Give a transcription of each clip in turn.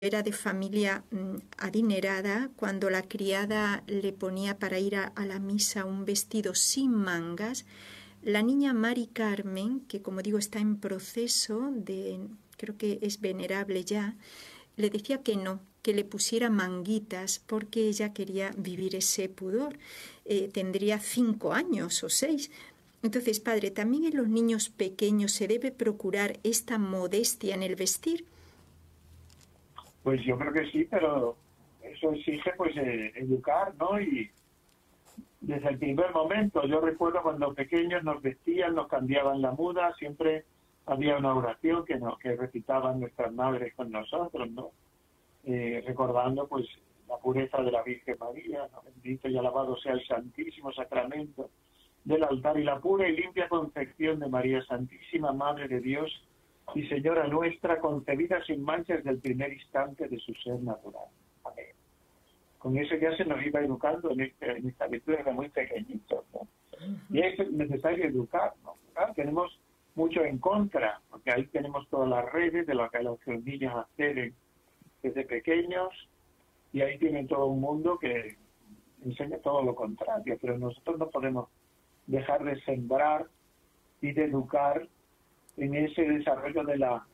era de familia adinerada, cuando la criada le ponía para ir a la misa un vestido sin mangas, la niña Mari Carmen, que como digo está en proceso creo que es venerable ya, le decía que no, que le pusiera manguitas porque ella quería vivir ese pudor. Tendría 5 años o 6. Entonces, padre, ¿también en los niños pequeños se debe procurar esta modestia en el vestir? Pues yo creo que sí, pero eso exige pues educar, ¿no? Y desde el primer momento, yo recuerdo cuando pequeños nos vestían, nos cambiaban la muda, siempre había una oración que recitaban nuestras madres con nosotros, ¿no? Recordando pues la pureza de la Virgen María, ¿no? Bendito y alabado sea el Santísimo Sacramento del altar y la pura y limpia concepción de María Santísima, Madre de Dios y Señora nuestra, concebida sin mancha desde el primer instante de su ser natural. Amén. Con eso ya se nos iba educando en esta virtud desde muy pequeñitos, ¿no? Y es necesario educar, ¿no? Claro, tenemos mucho en contra, porque ahí tenemos todas las redes de lo que los niños acceden desde pequeños, y ahí tienen todo un mundo que enseña todo lo contrario, pero nosotros no podemos dejar de sembrar y de educar en ese desarrollo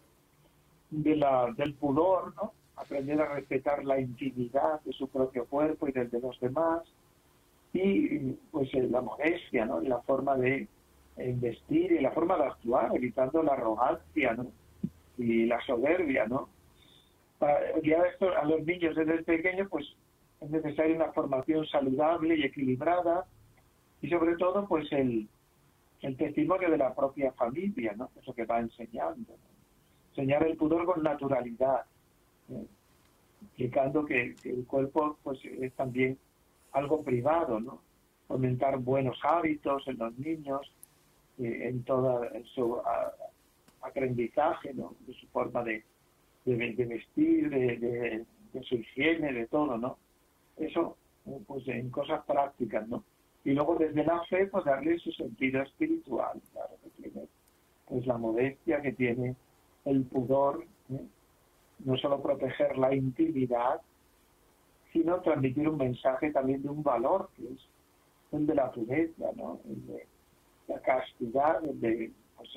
del pudor, ¿no? Aprender a respetar la intimidad de su propio cuerpo y del de los demás, y pues la modestia, ¿no? La forma de vestir y la forma de actuar, evitando la arrogancia, ¿no? Y la soberbia, ¿no? Ya esto a los niños desde pequeños pues es necesaria una formación saludable y equilibrada, y sobre todo pues el testimonio de la propia familia, ¿no? Eso que va enseñando, ¿no? Enseñar el pudor con naturalidad, explicando que el cuerpo pues es también algo privado, ¿no? Fomentar buenos hábitos en los niños, en su aprendizaje, ¿no? De su forma de vestir, de su higiene, de todo, ¿no? Eso pues en cosas prácticas, ¿no? Y luego desde la fe pues darle su sentido espiritual, claro, que tiene pues la modestia, que tiene el pudor, no solo proteger la intimidad, sino transmitir un mensaje también de un valor, que es el de la pureza, ¿no? El de la castidad, el de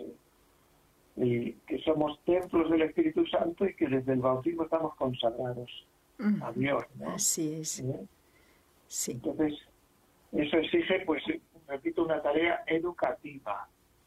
que somos templos del Espíritu Santo y que desde el bautismo estamos consagrados a Dios, ¿no? Así es. Sí. Entonces, eso exige, pues, repito, una tarea educativa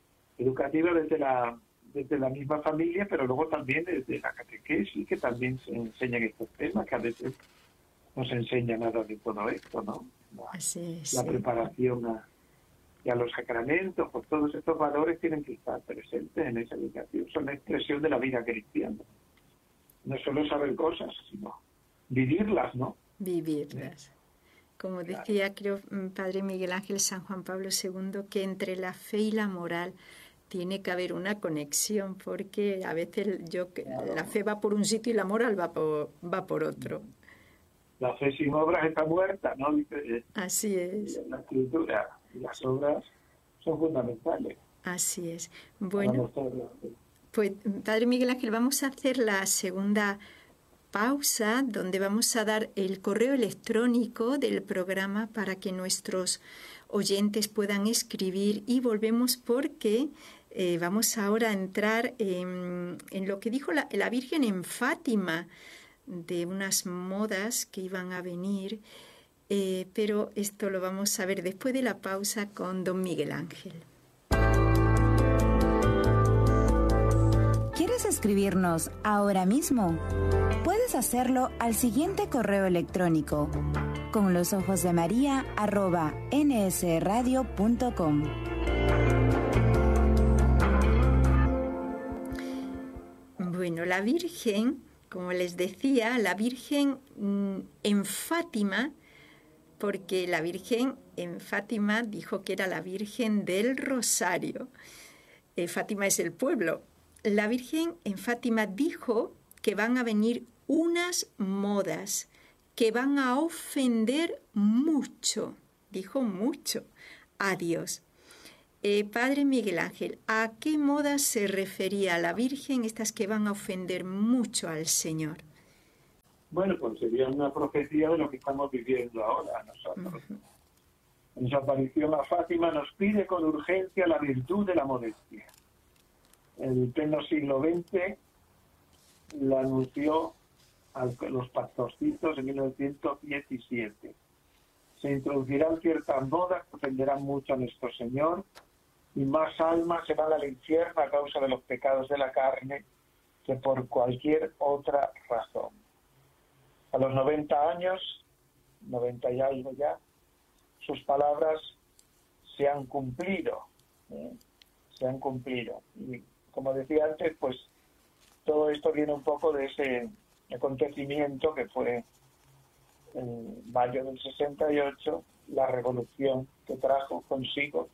desde la misma familia, pero luego también desde la catequesis, que también se enseñan estos temas, que a veces no se enseña nada de todo esto, ¿no? Así es, la preparación a los sacramentos, pues todos estos valores tienen que estar presentes en esa educación, son la expresión de la vida cristiana. No solo saber cosas, sino vivirlas, ¿no? Vivirlas. Como decía, creo, Padre Miguel Ángel, San Juan Pablo II, que entre la fe y la moral tiene que haber una conexión, porque a veces la fe va por un sitio y la moral va por otro. La fe sin obras está muerta, ¿no? Así es. La escritura y las obras son fundamentales. Así es. Bueno, pues Padre Miguel Ángel, vamos a hacer la segunda pausa, donde vamos a dar el correo electrónico del programa para que nuestros oyentes puedan escribir, y volvemos porque vamos ahora a entrar en lo que dijo la Virgen en Fátima, de unas modas que iban a venir, pero esto lo vamos a ver después de la pausa con don Miguel Ángel. ¿Quieres escribirnos ahora mismo? Puedes hacerlo al siguiente correo electrónico: conlosojosdemaria@nsradio.com. Bueno, la Virgen, como les decía, la Virgen en Fátima, porque la Virgen en Fátima dijo que era la Virgen del Rosario. Fátima es el pueblo. La Virgen en Fátima dijo que van a venir unas modas que van a ofender mucho, dijo mucho, a Dios. Padre Miguel Ángel, ¿a qué modas se refería la Virgen, estas que van a ofender mucho al Señor? Bueno, pues sería una profecía de lo que estamos viviendo ahora nosotros. En su aparición a Fátima nos pide con urgencia la virtud de la modestia. En el pleno siglo XX la anunció a los pastorcitos en 1917. Se introducirán ciertas modas que ofenderán mucho a nuestro Señor y más almas se van al infierno a causa de los pecados de la carne que por cualquier otra razón. A los 90 años, 90 y algo ya, sus palabras se han cumplido. Se han cumplido. Y como decía antes, pues todo esto viene un poco de ese acontecimiento que fue en mayo del 68, la revolución que trajo consigo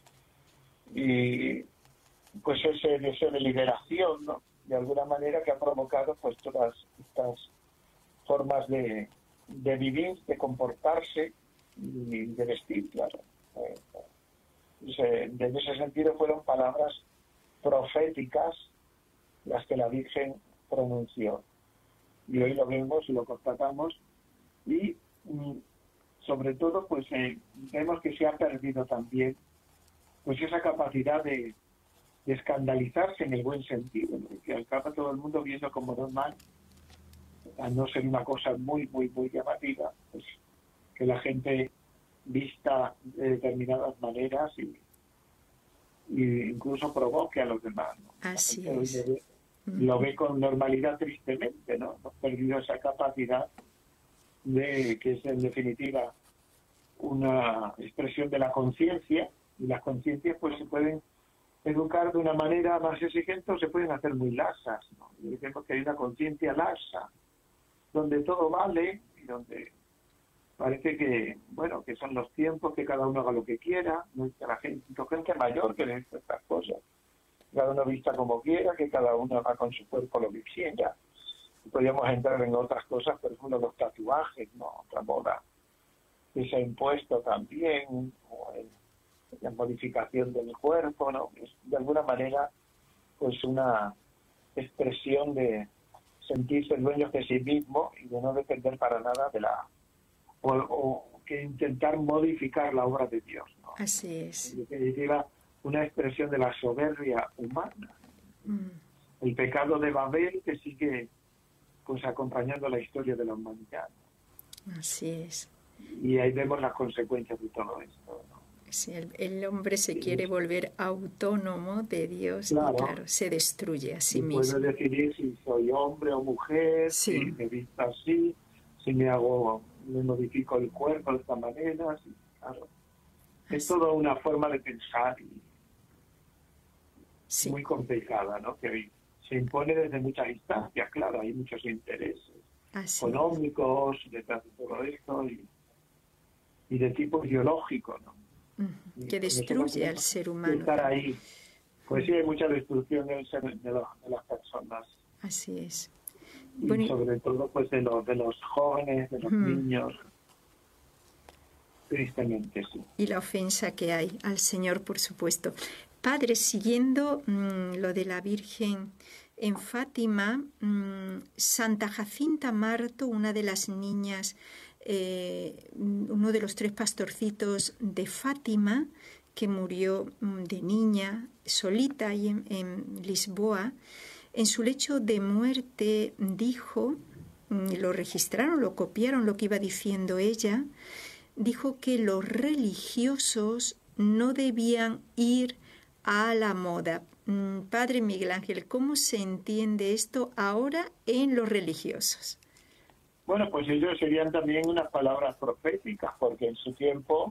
y pues ese deseo de liberación, ¿no? De alguna manera que ha provocado pues todas estas formas de vivir, de comportarse y de vestir, claro. En ese sentido fueron palabras proféticas las que la Virgen pronunció. Y hoy lo vemos y lo constatamos y sobre todo pues vemos que se ha perdido también pues esa capacidad de escandalizarse en el buen sentido, ¿no? Que acaba todo el mundo viendo como normal, a no ser una cosa muy, muy, muy llamativa, pues que la gente vista de determinadas maneras y incluso provoque a los demás, ¿no? Así es. Lo ve con normalidad tristemente, ¿no? Hemos perdido esa capacidad de que es en definitiva una expresión de la conciencia, y las conciencias pues se pueden educar de una manera más exigente o se pueden hacer muy lasas, ¿no? Y decimos que hay una conciencia lasa, donde todo vale y donde parece que, bueno, que son los tiempos, que cada uno haga lo que quiera, ¿no? Que la gente mayor que le dice estas cosas, cada uno vista como quiera, que cada uno haga con su cuerpo lo que quiera. Podríamos entrar en otras cosas, por ejemplo, los tatuajes, ¿no? Otra moda que se ha impuesto también, o la modificación del cuerpo, ¿no? Es de alguna manera pues una expresión de sentirse dueños de sí mismo y de no depender para nada de o que intentar modificar la obra de Dios, ¿no? Así es. En definitiva, una expresión de la soberbia humana. El pecado de Babel que sigue pues acompañando la historia de la humanidad. Así es. Y ahí vemos las consecuencias de todo esto, ¿no? Sí, el hombre se quiere volver autónomo de Dios, claro. Y claro, se destruye a sí y mismo. Puedo decidir si soy hombre o mujer, sí. Si me visto así, si me modifico el cuerpo de esta manera, sí, claro. Es toda una forma de pensar sí. Muy complicada, ¿no? Que hoy se impone desde muchas instancias, claro, hay muchos intereses económicos detrás de todo esto y de tipo ideológico, ¿no? Que destruye al ser humano. Estar ahí. Pues sí, hay mucha destrucción de las personas. Así es. Y sobre todo pues de los jóvenes, de los niños. Tristemente, sí. Y la ofensa que hay al Señor, por supuesto. Padre, siguiendo lo de la Virgen en Fátima, Santa Jacinta Marto, una de las niñas, uno de los 3 pastorcitos de Fátima, que murió de niña, solita ahí en Lisboa, en su lecho de muerte dijo, lo registraron, lo copiaron lo que iba diciendo ella, dijo que los religiosos no debían ir a la moda. Padre Miguel Ángel, ¿cómo se entiende esto ahora en los religiosos? Bueno, pues ellos serían también unas palabras proféticas, porque en su tiempo,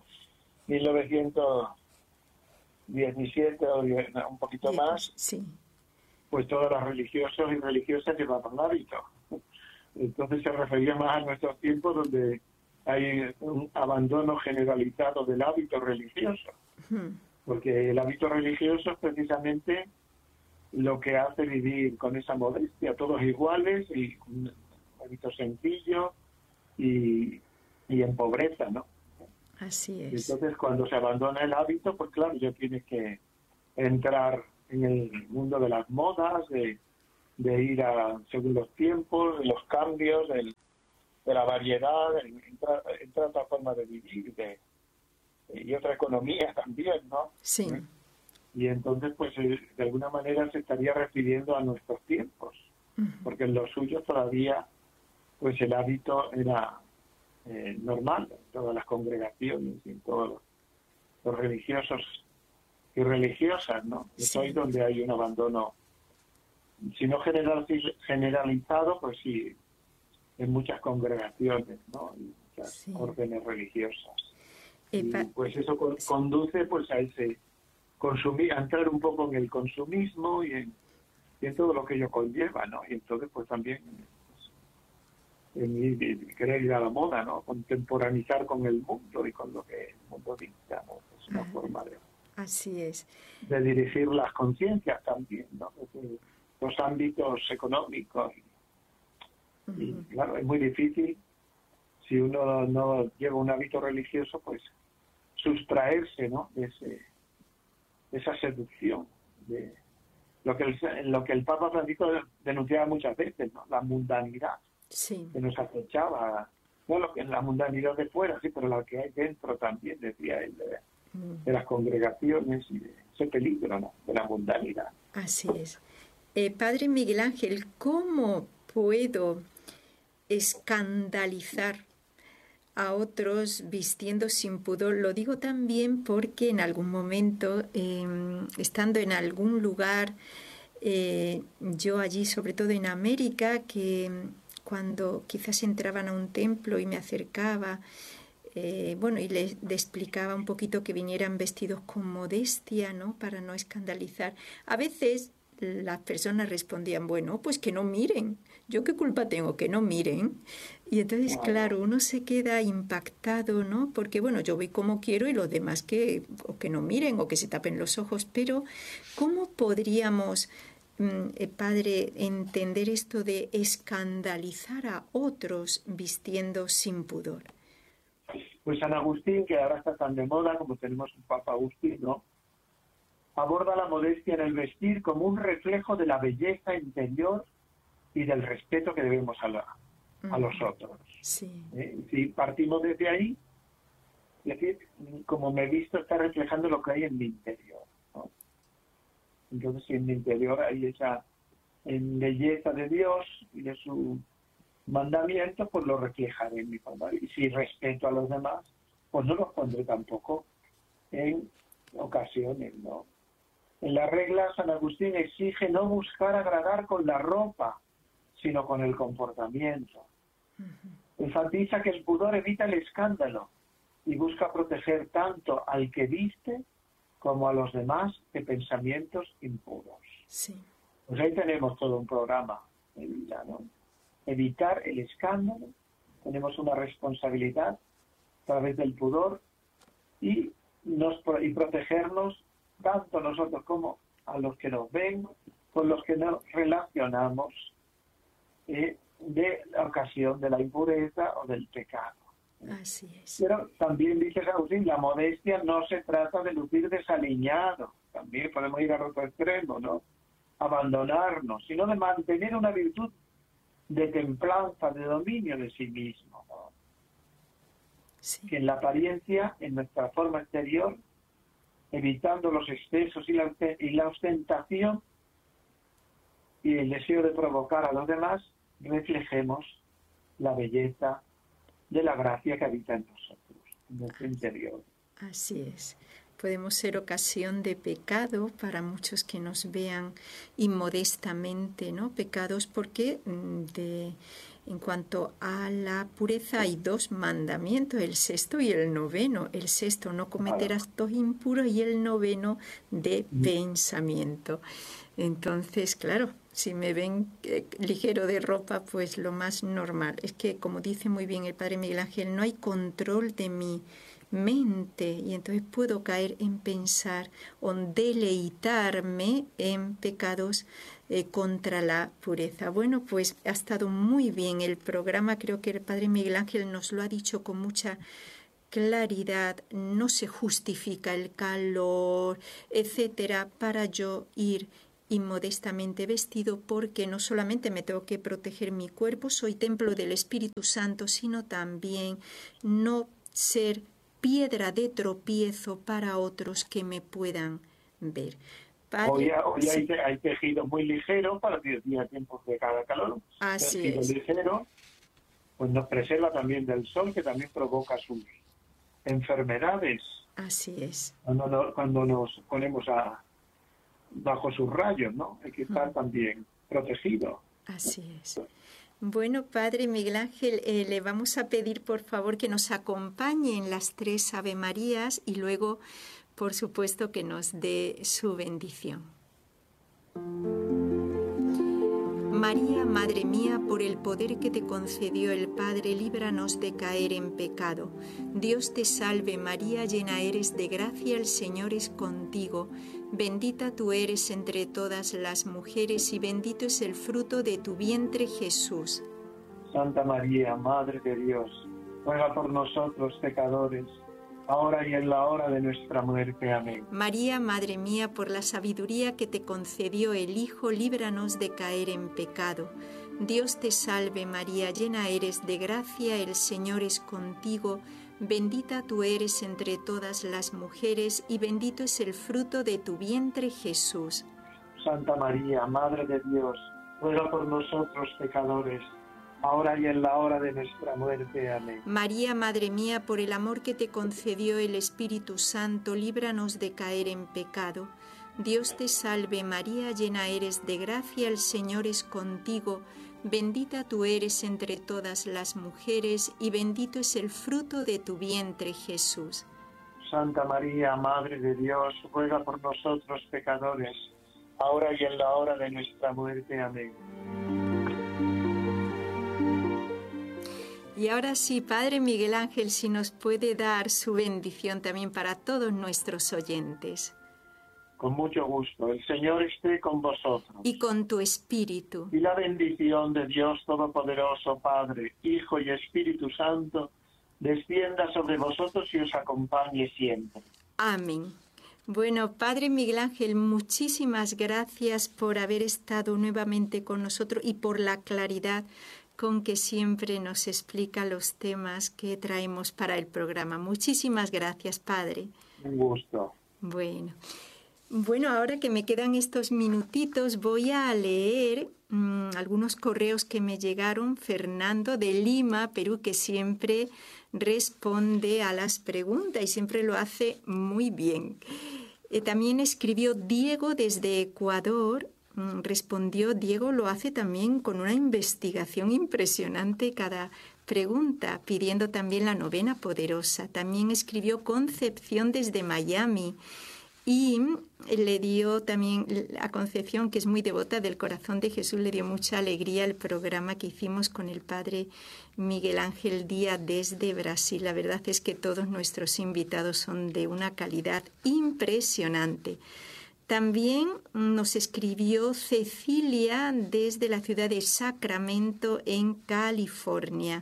1917 o un poquito más, sí. Pues todos los religiosos y religiosas llevaban hábito. Entonces se refería más a nuestros tiempos donde hay un abandono generalizado del hábito religioso. Porque el hábito religioso es precisamente lo que hace vivir con esa modestia, todos iguales y un hábito sencillo y en pobreza, ¿no? Así es. Entonces cuando se abandona el hábito, pues claro, ya tienes que entrar en el mundo de las modas, de ir según los tiempos, de los cambios, la variedad, entra otra forma de vivir y otra economía también, ¿no? Sí. Y entonces, pues, de alguna manera se estaría refiriendo a nuestros tiempos, porque en los suyos todavía, pues, el hábito era normal en todas las congregaciones y en todos los religiosos y religiosas, ¿no? Es hoy donde hay un abandono, si no generalizado, pues sí, en muchas congregaciones, ¿no? Y muchas órdenes religiosas. Y pues eso conduce pues a ese a entrar un poco en el consumismo y en todo lo que ello conlleva, ¿no? Y entonces pues también en querer ir a la moda, ¿no? Contemporanizar con el mundo y con lo que el mundo dicta, ¿no? Es una forma así es. De dirigir las conciencias también, ¿no? Desde los ámbitos económicos. Y claro, es muy difícil, si uno no lleva un hábito religioso, pues sustraerse, ¿no? De esa seducción, de lo que el Papa Francisco denunciaba muchas veces, ¿no? La mundanidad que nos acechaba, no lo que en la mundanidad de fuera, sí, pero la que hay dentro también, decía él, de las congregaciones y de ese peligro, ¿no? De la mundanidad. Así es. Padre Miguel Ángel, ¿cómo puedo escandalizar a otros vistiendo sin pudor? Lo digo también porque en algún momento, estando en algún lugar, yo allí, sobre todo en América, que cuando quizás entraban a un templo y me acercaba, y les explicaba un poquito que vinieran vestidos con modestia, ¿no? Para no escandalizar. A veces las personas respondían, bueno, pues que no miren. ¿Yo qué culpa tengo? Que no miren. Y entonces, claro, uno se queda impactado, ¿no? Porque, bueno, yo voy como quiero y los demás que no miren o que se tapen los ojos. Pero, ¿cómo podríamos, padre, entender esto de escandalizar a otros vistiendo sin pudor? Pues San Agustín, que ahora está tan de moda, como tenemos un Papa Agustín, ¿no? Aborda la modestia en el vestir como un reflejo de la belleza interior y del respeto que debemos a los otros. Sí. Si partimos desde ahí, es decir, como me he visto, está reflejando lo que hay en mi interior, ¿no? Entonces, si en mi interior hay esa belleza de Dios y de su mandamiento, pues lo reflejaré en mi forma. Y si respeto a los demás, pues no los pondré tampoco en ocasiones, ¿no? En la regla, San Agustín exige no buscar agradar con la ropa, sino con el comportamiento. Enfatiza que el pudor evita el escándalo y busca proteger tanto al que viste como a los demás de pensamientos impuros. Sí. Pues ahí tenemos todo un programa de vida, ¿no? Evitar el escándalo, tenemos una responsabilidad a través del pudor y protegernos tanto nosotros como a los que nos ven, con los que nos relacionamos de la ocasión de la impureza o del pecado. Así es. Pero también dice San Agustín, la modestia no se trata de lucir desaliñado, también podemos ir al otro extremo, ¿no? Abandonarnos, sino de mantener una virtud de templanza, de dominio de sí mismo, ¿no? Sí. Que en la apariencia, en nuestra forma exterior, evitando los excesos y la ostentación y el deseo de provocar a los demás, reflejemos la belleza de la gracia que habita en nosotros, en nuestro interior. Así es. Podemos ser ocasión de pecado para muchos que nos vean inmodestamente, ¿no? Pecados porque en cuanto a la pureza hay 2 mandamientos, el 6º y el 9º. El 6º, no cometer actos impuros, y el 9º de pensamiento. Entonces, claro, si me ven ligero de ropa, pues lo más normal. Es que, como dice muy bien el Padre Miguel Ángel, no hay control de mi mente y entonces puedo caer en pensar o deleitarme en pecados contra la pureza. Bueno, pues ha estado muy bien el programa. Creo que el Padre Miguel Ángel nos lo ha dicho con mucha claridad. No se justifica el calor, etcétera, para yo ir inmodestamente vestido, porque no solamente me tengo que proteger mi cuerpo, soy templo del Espíritu Santo, sino también no ser piedra de tropiezo para otros que me puedan ver. Hoy hay tejidos muy ligeros para tiempos de cada calor. Así tejido es. ligero, pues nos preserva también del sol, que también provoca sus enfermedades. Así es. Cuando nos ponemos bajo sus rayos, ¿no? Hay que estar también protegido. Así es. Bueno, Padre Miguel Ángel, le vamos a pedir por favor que nos acompañe en las 3 Ave Marías y luego, por supuesto, que nos dé su bendición. María, Madre mía, por el poder que te concedió el Padre, líbranos de caer en pecado. Dios te salve María, llena eres de gracia, el Señor es contigo. Bendita tú eres entre todas las mujeres y bendito es el fruto de tu vientre, Jesús. Santa María, Madre de Dios, ruega por nosotros pecadores, ahora y en la hora de nuestra muerte. Amén. María, Madre mía, por la sabiduría que te concedió el Hijo, líbranos de caer en pecado. Dios te salve María, llena eres de gracia, el Señor es contigo. Bendita tú eres entre todas las mujeres y bendito es el fruto de tu vientre, Jesús. Santa María, Madre de Dios, ruega por nosotros pecadores, ahora y en la hora de nuestra muerte. Amén. María, Madre mía, por el amor que te concedió el Espíritu Santo, líbranos de caer en pecado. Dios te salve María, llena eres de gracia, el Señor es contigo. Bendita tú eres entre todas las mujeres y bendito es el fruto de tu vientre, Jesús. Santa María, Madre de Dios, ruega por nosotros pecadores, ahora y en la hora de nuestra muerte. Amén. Y ahora sí, Padre Miguel Ángel, si nos puede dar su bendición también para todos nuestros oyentes. Con mucho gusto. El Señor esté con vosotros. Y con tu espíritu. Y la bendición de Dios Todopoderoso, Padre, Hijo y Espíritu Santo, descienda sobre vosotros y os acompañe siempre. Amén. Bueno, Padre Miguel Ángel, muchísimas gracias por haber estado nuevamente con nosotros y por la claridad con que siempre nos explica los temas que traemos para el programa. Muchísimas gracias, Padre. Un gusto. Bueno, ahora que me quedan estos minutitos, voy a leer algunos correos que me llegaron. Fernando de Lima, Perú, que siempre responde a las preguntas y siempre lo hace muy bien. También escribió Diego desde Ecuador. Respondió Diego, lo hace también con una investigación impresionante cada pregunta, pidiendo también la novena poderosa. También escribió Concepción desde Miami. Y le dio también a Concepción, que es muy devota del corazón de Jesús, le dio mucha alegría el programa que hicimos con el Padre Miguel Ángel Díaz desde Brasil. La verdad es que todos nuestros invitados son de una calidad impresionante. También nos escribió Cecilia desde la ciudad de Sacramento, en California,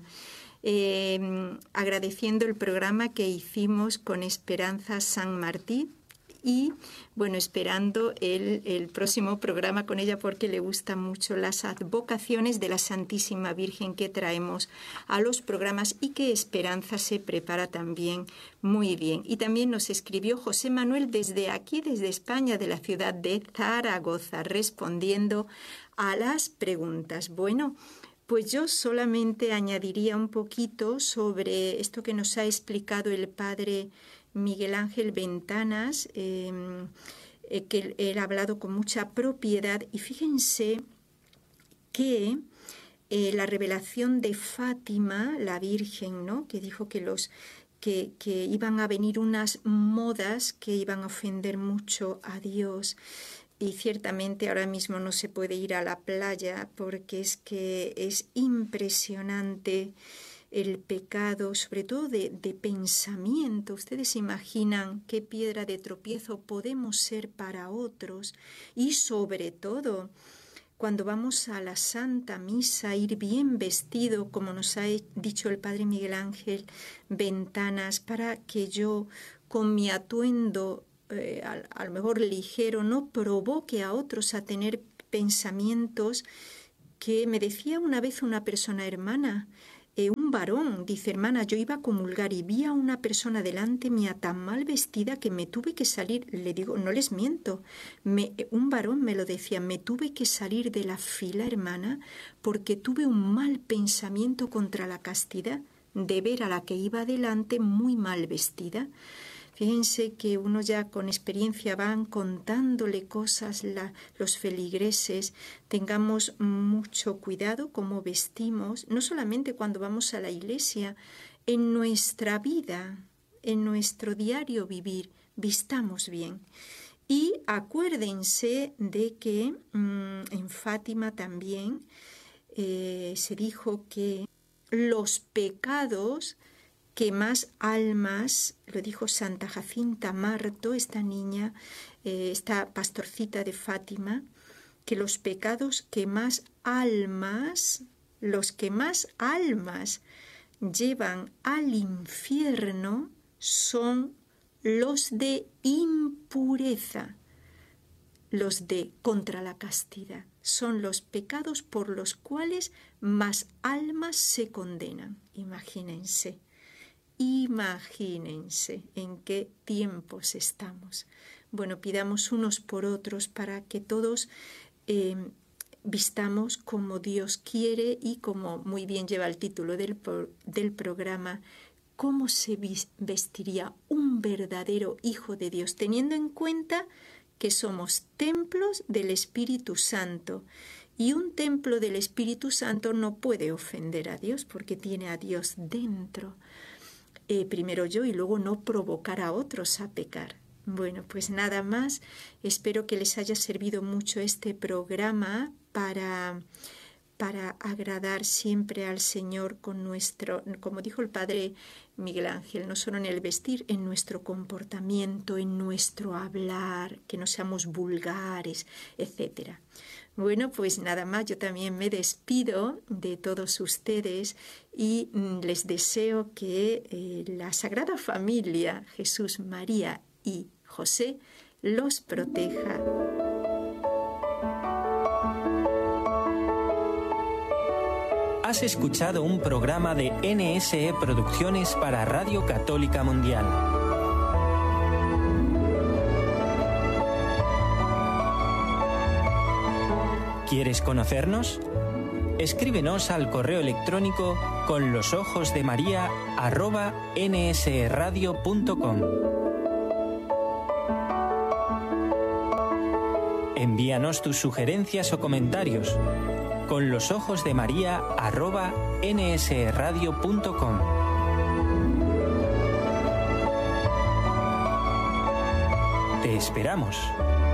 agradeciendo el programa que hicimos con Esperanza San Martín. Y bueno, esperando el próximo programa con ella porque le gustan mucho las advocaciones de la Santísima Virgen que traemos a los programas y que Esperanza se prepara también muy bien. Y también nos escribió José Manuel desde aquí, desde España, de la ciudad de Zaragoza, respondiendo a las preguntas. Bueno, pues yo solamente añadiría un poquito sobre esto que nos ha explicado el Padre Miguel Ángel Ventanas, que él ha hablado con mucha propiedad. Y fíjense que la revelación de Fátima, la Virgen, ¿no?, que dijo que iban a venir unas modas que iban a ofender mucho a Dios. Y ciertamente ahora mismo no se puede ir a la playa porque es que es impresionante el pecado, sobre todo de pensamiento. Ustedes imaginan qué piedra de tropiezo podemos ser para otros y sobre todo cuando vamos a la Santa Misa, ir bien vestido, como nos ha dicho el Padre Miguel Ángel Ventanas, para que yo con mi atuendo a lo mejor ligero, no provoque a otros a tener pensamientos que me decía una vez una persona, hermana, un varón, dice, hermana, yo iba a comulgar y vi a una persona delante mía tan mal vestida que me tuve que salir. Le digo, no les miento, un varón me lo decía, me tuve que salir de la fila, hermana, porque tuve un mal pensamiento contra la castidad de ver a la que iba delante muy mal vestida. Fíjense que uno ya con experiencia van contándole cosas, los feligreses. Tengamos mucho cuidado cómo vestimos, no solamente cuando vamos a la iglesia, en nuestra vida, en nuestro diario vivir, vistamos bien. Y acuérdense de que en Fátima también se dijo que los pecados que más almas, lo dijo Santa Jacinta Marto, esta niña, esta pastorcita de Fátima, que los pecados que más almas, los que más almas llevan al infierno son los de impureza, los de contra la castidad. Son los pecados por los cuales más almas se condenan. Imagínense en qué tiempos estamos. Bueno, pidamos unos por otros para que todos vistamos como Dios quiere y como muy bien lleva el título del programa, cómo se vestiría un verdadero hijo de Dios, teniendo en cuenta que somos templos del Espíritu Santo. Y un templo del Espíritu Santo no puede ofender a Dios porque tiene a Dios dentro. Primero yo y luego no provocar a otros a pecar. Bueno, pues nada más. Espero que les haya servido mucho este programa para agradar siempre al Señor con nuestro, como dijo el Padre Miguel Ángel, no solo en el vestir, en nuestro comportamiento, en nuestro hablar, que no seamos vulgares, etcétera. Bueno, pues nada más, yo también me despido de todos ustedes y les deseo que la Sagrada Familia, Jesús, María y José, los proteja. Has escuchado un programa de NSE Producciones para Radio Católica Mundial. ¿Quieres conocernos? Escríbenos al correo electrónico conlosojosdemaria@nsradio.com. Envíanos tus sugerencias o comentarios conlosojosdemaria@nsradio.com. Te esperamos.